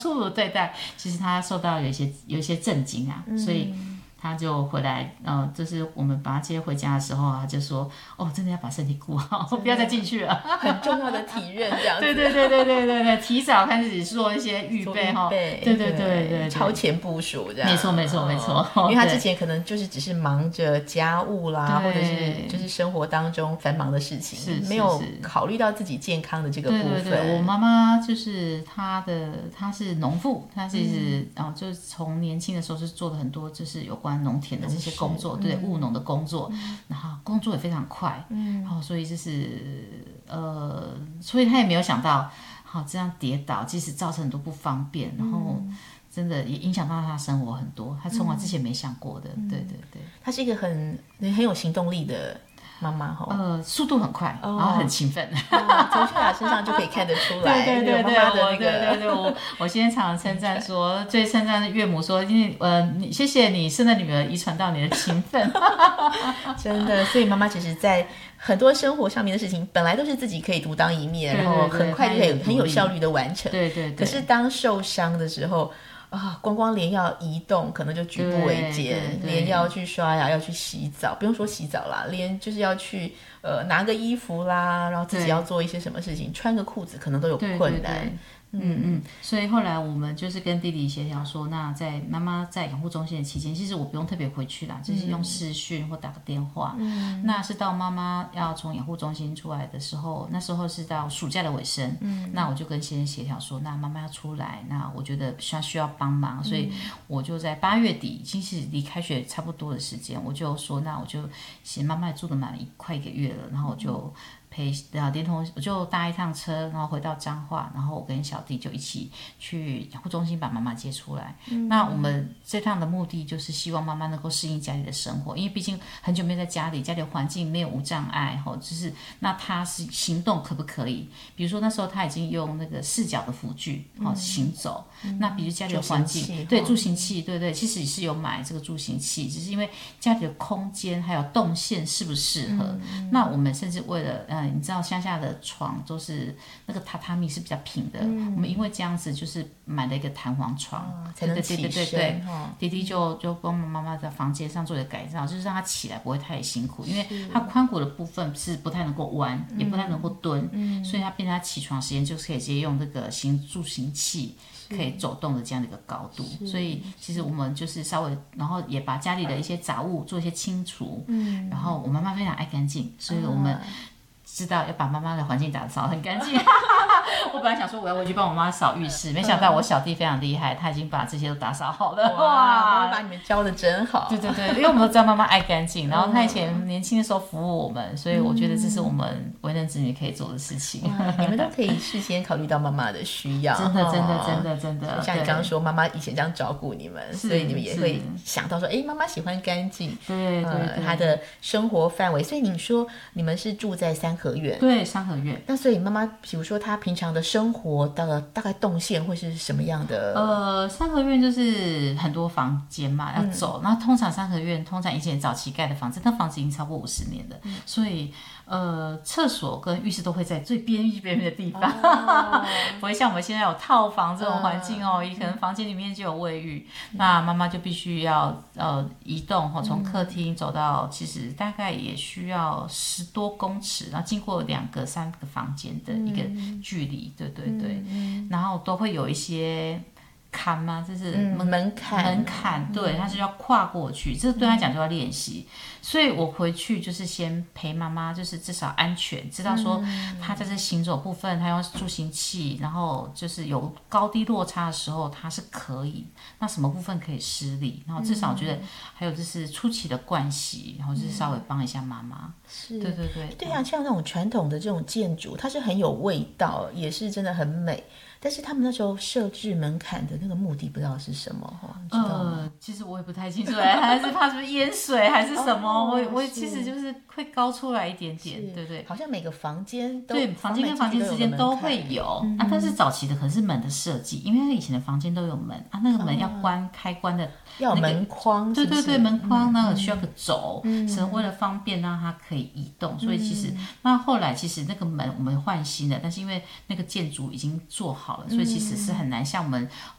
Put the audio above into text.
粗鲁的对待，其实他受到有一些震惊啊，所以他就回来，就是我们把他接回家的时候，他就说，哦，真的要把身体顾好，不要再进去了， 很重要的体认这样子。 对，提早开始做一些预备哈，对， 超前部署这样。 没错， 因为他之前可能就是只是忙着家务啦，或者是就是生活当中繁忙的事情，没有考虑到自己健康的这个部分。 对，我妈妈就是她是农妇，她其实就是从年轻的时候是做了很多就是有关农田的这些工作，对，务农的工作，然后工作也非常快，然后所以就是所以她也没有想到，好这样跌倒，即使造成很多不方便，然后真的也影响到她生活很多，她从来之前没想过的，对， 她是一个很有行动力的妈妈哈， 速度很快，然后很勤奋， 从秀雅身上就可以看得出来。对， 我现在常常称赞说，最称赞的岳母说，因为谢谢你生的女儿遗传到你的勤奋， 真的，所以妈妈其实在很多生活上面的事情，本来都是自己可以独当一面，然后很快就可以很有效率的完成。 对。 可是当受伤的时候。光连要移动可能就举步维艰，连要去刷牙要去洗澡，不用说洗澡啦，连就是要去拿个衣服啦，然后自己要做一些什么事情，穿个裤子可能都有困难。 所以后来我们就是跟弟弟协调说，那在妈妈在养护中心的期间，其实我不用特别回去啦，就是用视讯或打个电话。那是到妈妈要从养护中心出来的时候，那时候是到暑假的尾声。那我就跟先生协调说，那妈妈要出来，那我觉得需要帮忙，所以我就在8月底，其实离开学差不多的时间，我就说，那我就其实妈妈也住了快1个月了，然后我就连同我就搭一趟车，然后回到彰化，然后我跟小弟就一起去养护中心把妈妈接出来。那我们这趟的目的就是希望妈妈能够适应家里的生活，因为毕竟很久没有在家里的环境没有无障碍，就是那他是行动可不可以？比如说那时候他已经用那个4脚的辅具行走，那比如家里的环境助行器，对，其实也是有买这个助行器，只是因为家里的空间还有动线适不适合。那我们甚至为了你知道乡下的床都是那个榻榻米是比较平的，我们因为这样子就是买了一个弹簧床， 才能起身。对， 弟弟就帮妈妈在房间上做一个改造，就是让他起来不会太辛苦，因为他髋骨的部分是不太能够弯，也不太能够蹲，所以他变成他起床时间就是可以直接用这个助行器可以走动的这样的一个高度，所以其实我们就是稍微，然后也把家里的一些杂物做一些清除，然后我妈妈非常爱干净，所以我们知道要把妈妈的环境打扫很干净。我本来想说我要回去帮我妈扫浴室，没想到我小弟非常厉害，他已经把这些都打扫好了。 哇，把你们教的真好。 对，因为我们都知道妈妈爱干净，然后她以前年轻的时候服务我们，所以我觉得这是我们为人子女可以做的事情。 你们都可以事先考虑到妈妈的需要， 真的。 像你刚刚说，妈妈以前这样照顾你们，所以你们也会想到说，妈妈喜欢干净， 对， 她的生活范围。所以你说你们是住在3合院， 对，3合院。 那所以妈妈，比如说她平常的生活的大概动线会是什么样的 ？3合院就是很多房间嘛，要走。那通常3合院，以前早期盖的房子，那房子已经超过50年了，所以厕所跟浴室都会在最边的地方，不会像我们现在有套房这种环境也可能房间里面就有卫浴。那妈妈就必须要移动从客厅走到，其实大概也需要10多公尺，然后经过2个3个房间的一个距离，对，然后都会有一些坎吗？就是门槛， 对，他是要跨过去，这对他讲就要练习。所以我回去就是先陪妈妈，就是至少安全，知道说他在这行走部分，他用助行器，然后就是有高低落差的时候，他是可以。那什么部分可以施力？然后至少我觉得还有就是初期的盥洗，然后就是稍微帮一下妈妈。 是， 对啊，像那种传统的这种建筑，它是很有味道，也是真的很美。但是他们那时候设置门槛的那个目的不知道是什么，知道吗？ 其实我也不太清楚，还是怕是不是淹水还是什么？我其实就是会高出来一点点，对。 好像每个房间都对，房间跟房间之间都会有但是早期的可能是门的设计，因为以前的房间都有门那个门要开关的要有门框， 对，门框那个需要个轴，是为了方便让它可以移动，所以其实那后来其实那个门我们换新了，但是因为那个建筑已经做好了，所以其实是很难像我们